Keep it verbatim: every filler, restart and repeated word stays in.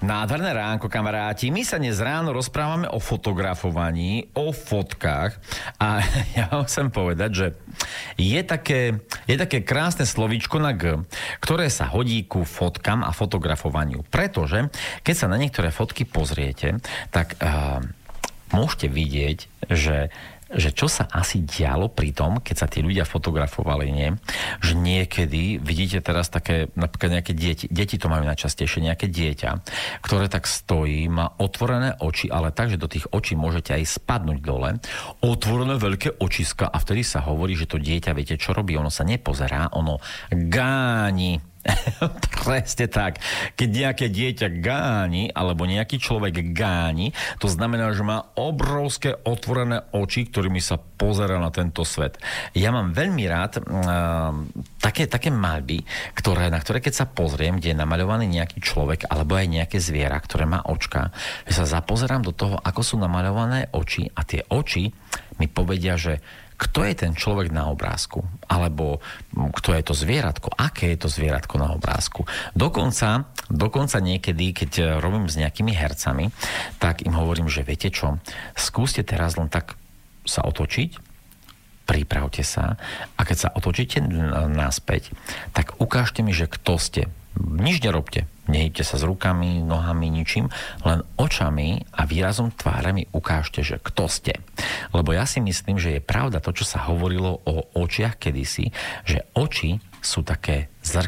Nádherné ránko, kamaráti. My sa dnes ráno rozprávame o fotografovaní, o fotkách a ja vám chcem povedať, že je také, je také krásne slovíčko na G, ktoré sa hodí ku fotkám a fotografovaniu. Pretože, keď sa na niektoré fotky pozriete, tak uh, môžete vidieť, že že čo sa asi dialo pri tom, keď sa tí ľudia fotografovali, nie? Že niekedy, vidíte teraz také, napríklad nejaké deti, deti to majú najčastejšie, nejaké dieťa, ktoré tak stojí, má otvorené oči, ale tak, že do tých očí môžete aj spadnúť dole, otvorené veľké očiska a vtedy sa hovorí, že to dieťa, viete, čo robí? Ono sa nepozerá, ono gáni. Presne tak. Keď nejaké dieťa gáni, alebo nejaký človek gáni, to znamená, že má obrovské otvorené oči, ktorými sa pozerá na tento svet. Ja mám veľmi rád uh, také, také maľby, ktoré, na ktoré keď sa pozriem, kde je namaľovaný nejaký človek, alebo aj nejaké zviera, ktoré má očka, že sa zapozerám do toho, ako sú namaľované oči a tie oči mi povedia, že kto je ten človek na obrázku, alebo kto je to zvieratko, aké je to zvieratko na obrázku. Dokonca, dokonca niekedy, keď robím s nejakými hercami, tak im hovorím, že viete čo, skúste teraz len tak sa otočiť, pripravte sa a keď sa otočíte naspäť, tak ukážte mi, že kto ste. Nič nerobte. Nehýbte sa s rukami, nohami, ničím, len očami a výrazom tváre mi ukážte, že kto ste. Lebo ja si myslím, že je pravda to, čo sa hovorilo o očiach kedysi, že oči sú také zrkadlá.